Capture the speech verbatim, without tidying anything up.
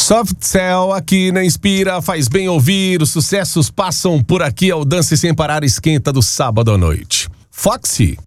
Soft Cell aqui na Inspira, faz bem ouvir, os sucessos passam por aqui, ao Dance Sem Parar esquenta do sábado à noite. Foxy.